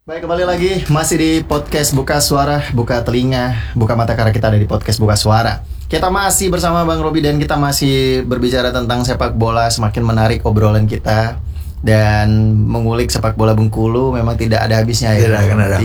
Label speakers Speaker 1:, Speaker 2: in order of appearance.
Speaker 1: Baik, kembali lagi masih di podcast Buka Suara, buka telinga, buka mata, karena kita ada di podcast Buka Suara. Kita masih bersama Bang Robi dan kita masih berbicara tentang sepak bola. Semakin menarik obrolan kita dan mengulik sepak bola Bengkulu memang tidak ada habisnya ya.
Speaker 2: Tidak akan ada